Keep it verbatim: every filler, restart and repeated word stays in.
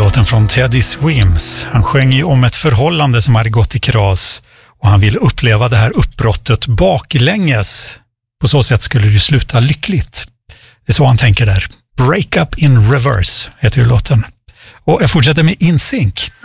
låten från Teddy Swims. Han sjöng ju om ett förhållande som hade gått i kras och han ville uppleva det här uppbrottet baklänges. På så sätt skulle det sluta lyckligt. Det är så han tänker där. Break Up in Reverse heter ju låten. Och jag fortsätter med In Sync.